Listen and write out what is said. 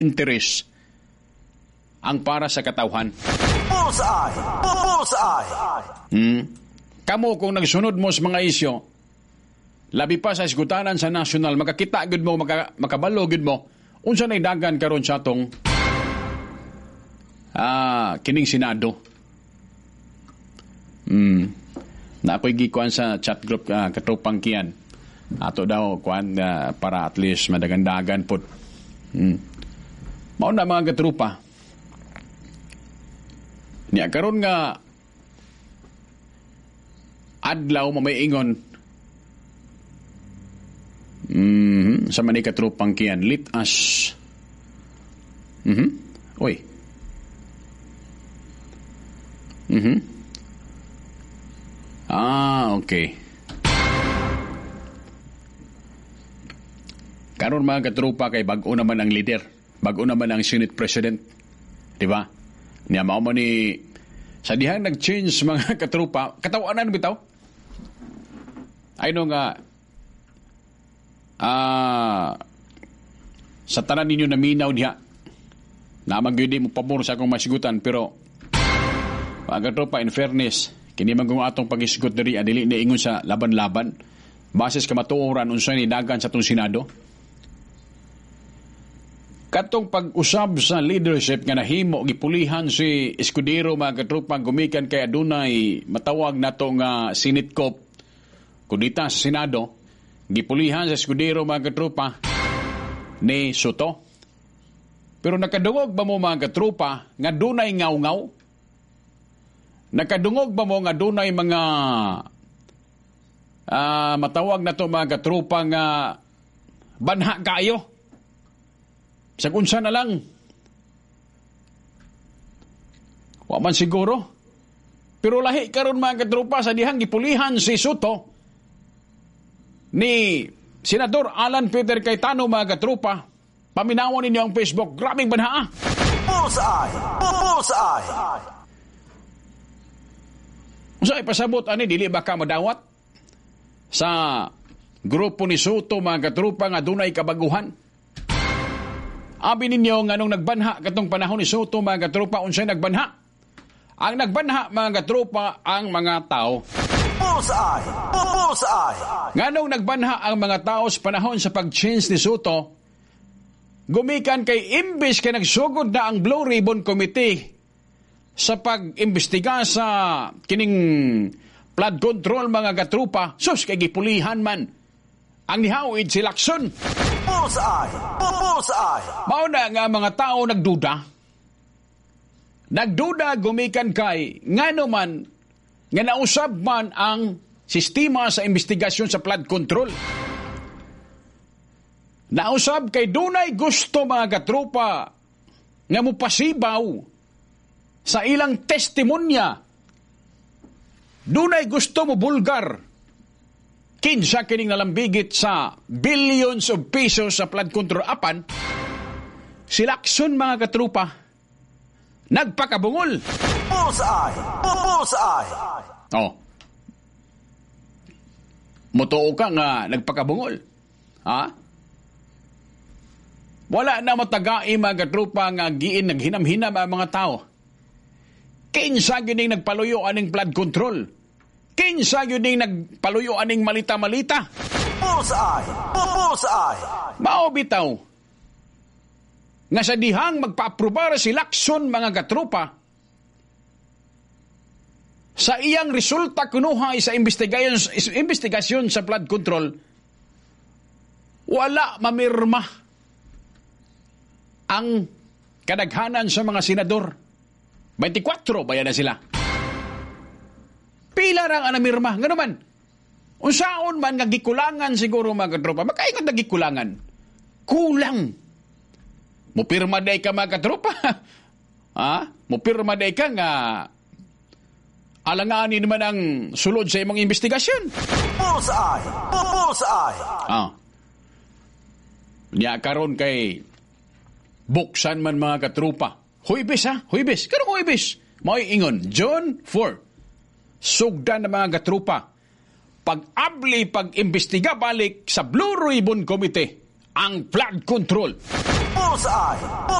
interes ang para sa katawhan. Bullseye! Bullseye! Kamo kung nagsunod mo sa mga isyo, labi pa sa isgutanan sa national, makakita gud mo, makabalo gud mo, unsa na'y dagan karon sa atong kining Senado. Na ako'y gikuan sa chat group katropang kiyan. Ato daw kuan para at least madagandagan pod. Mao na mga katrupa. Niya karon nga adlaw mamaingon sa manay katropang kiyan, let us oy okay. Karon mga katrupa kay bag-o naman ang leader, bag-o naman ang Senate President, di ba? Niya mao man ni sa dihang nag-change mga katrupa, katawanan bitaw. I know nga sa tanan ninyo naminaw diha na magyudi mo pabor sa akong masigutan, pero mga katrupa, in fairness, kini man kung atong pag-isgot diri adili na ingon sa laban-laban basis ka matuoran unsa ni dagan sa atong Senado. Katong pag-usab sa leadership nga nahimo gipulihan si Escudero mga katrupa, gumikan kay adunay matawag nato nga Senate Cop kudita sa Senado, gipulihan sa Escudero mga katrupa ni Soto. Pero nakadungog ba mo mga katrupa nga dunay ngaw-ngaw? Nakadungog ba mo nga dunay mga matawag na to mga katrupa nga banha kayo? Sa kunsa na lang. Wa man siguro. Pero lahi karon mga katrupa sa dihang gipulihan si Soto ni Senador Alan Peter Cayetano mga katrupa. Paminawon ninyo ang Facebook. Grabing banha. Bullseye! Bullseye! Usa ipasabot ani dili ba ka madawat sa grupo ni Soto mga katrupa nga dunay kabaguhan? Abi ninyo nga nung nagbanha katong panahon ni Soto mga katrupa, unsay nagbanha? Ang nagbanha mga katrupa ang mga tao. Bullseye! Bullseye! Nga nung nagbanha ang mga tao sa panahon sa pag-change ni Soto, gumikan kay imbis kay nagsugod na ang Blue Ribbon Committee sa pag-imbestiga sa kining flood control mga katrupa, sus kay gipulihan man ang nihawid si Lacson. Bullseye! Bullseye! Mao na nga mga tao nagduda. Nagduda gumikan kay ngano man nga nausab man ang sistema sa investigasyon sa flood control. Nausab kay dunay gusto mga katrupa nga mupasibaw sa ilang testimonya. Dunay gusto mo bulgar. Kinsa kining nalambigit sa billions of pesos sa flood control apan si Lacson mga katrupa nagpakabungol. Bullseye! Bullseye! Oh. Motoo ka nga nagpakabungol. Ha? Wala na matagai mga katrupa nga giin naghinam-hinam ang mga tao. Kinsa gining nagpaluyo aning flood control? Kinsa gining nagpaluyo aning malita-malita? Bullseye! Bullseye! Mao bitaw nga sa dihang magpa-aprobar si Lacson mga katrupa sa iyang resulta kunuha sa investigasyon sa flood control, wala mamirma ang kadaghanan sa mga senador. 24 bayan na sila. Pila rang anamirma. Nga naman, unsaon man nga gikulangan siguro mga katropa. Makaingon na gikulangan. Kulang. Mupirma day ka mga katropa. Ha? Mupirma day ka nga alanganin naman ang sulod sa imong investigasyon. Bullseye! Bullseye! Niya karon kay buksan man mga katropa. Huibis ha? Huibis. Karong huibis. May ingon. John 4. Sugdan na mga katropa. Pag-abli, pag-imbestiga balik sa Blue Ribbon Committee ang flood control. Bullseye.